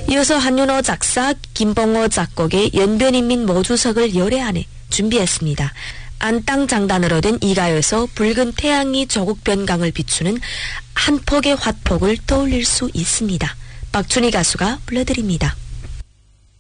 이어서 한윤호 작사, 김봉호 작곡의 연변인민 모주석을 열애 안에 준비했습니다. 안땅 장단으로 된 이 가요에서 붉은 태양이 조국 변강을 비추는 한 폭의 화폭을 떠올릴 수 있습니다. 박준희 가수가 불러드립니다.